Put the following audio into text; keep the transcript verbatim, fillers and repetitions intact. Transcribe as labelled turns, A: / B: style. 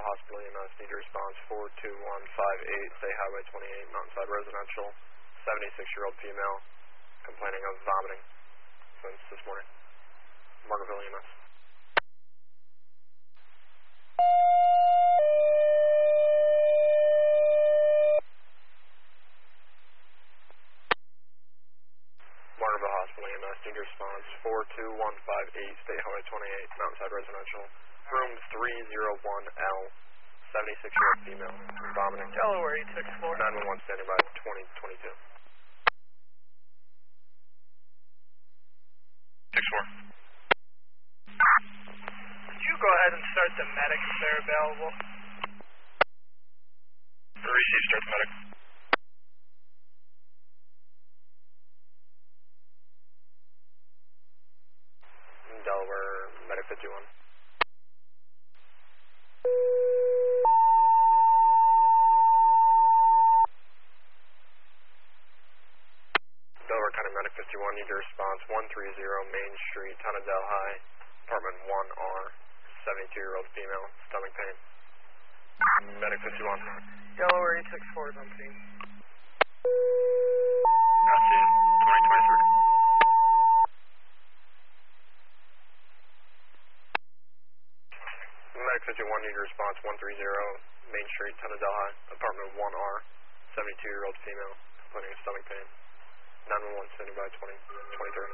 A: Hospital E M S, need your response four two one five eight, State Highway twenty-eight, Mountainside Residential, seventy-six-year-old female, complaining of vomiting since this morning. Margaretville E M S. Margaretville Hospital E M S, need your response four two one five eight, State Highway twenty-eight, Mountainside Residential, room three oh one L, seventy-six-year-old female, vomiting.
B: Delaware eight six four.
A: nine one one standing by, twenty twenty-two.
C: six four.
B: Could you go ahead and start the medic if they're available?
C: Receive, start the medic.
A: Delaware, medic fifty-one. Delaware County Medic fifty-one, need your response one thirty Main Street, Town of Delhi, apartment one R, seventy-two-year-old female, stomach pain. Medic fifty-one.
B: Delaware eight six four is on scene.
C: Got scene, twenty twenty-three.
A: Medic fifty-one, need your response one thirty Main Street, Town of Delhi, apartment one R, seventy-two-year-old female, complaining of stomach pain. nine one one standing by, twenty twenty-three.